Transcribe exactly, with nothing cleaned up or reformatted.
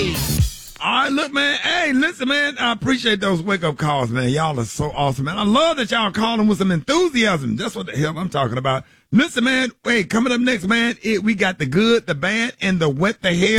All right, look, man. Hey, listen, man. I appreciate those wake-up calls, man. Y'all are so awesome, man. I love that y'all calling with some enthusiasm. That's what the hell I'm talking about. Listen, man. Wait, coming up next, man, it, we got the good, the bad, and the what the hell.